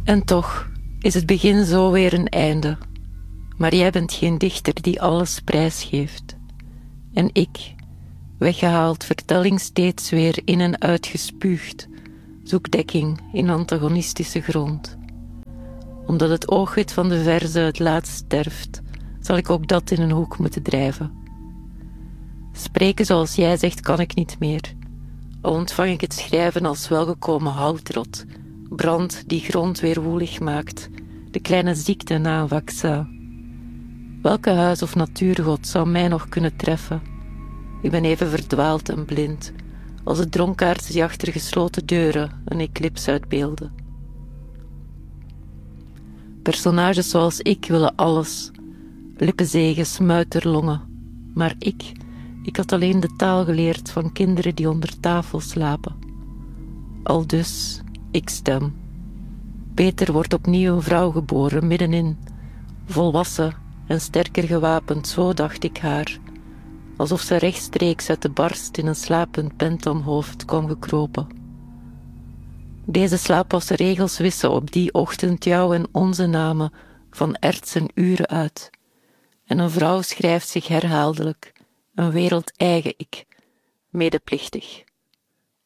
En toch is het begin zo weer een einde. Maar jij bent geen dichter die alles prijsgeeft. En ik, weggehaald, vertelling steeds weer in en uitgespuugd, zoek dekking in antagonistische grond. Omdat het oogwit van de verze het laatst sterft, zal ik ook dat in een hoek moeten drijven. Spreken zoals jij zegt kan ik niet meer. Al ontvang ik het schrijven als welgekomen houtrot, brand die grond weer woelig maakt, de kleine ziekte na een vaccin. Welke huis- of natuurgod zou mij nog kunnen treffen? Ik ben even verdwaald en blind, als de dronkaards die achter gesloten deuren een eclips uitbeelden. Personages zoals ik willen alles, lippenzegen, smuiterlongen, maar ik had alleen de taal geleerd van kinderen die onder tafel slapen. Aldus, ik stem. Peter wordt opnieuw een vrouw geboren, middenin, volwassen en sterker gewapend, zo dacht ik haar, alsof ze rechtstreeks uit de barst in een slapend pentamhoofd kwam gekropen. Deze slaapwassen regels wissen op die ochtend jouw en onze namen van erts en uren uit. En een vrouw schrijft zich herhaaldelijk, een wereld eigen ik, medeplichtig.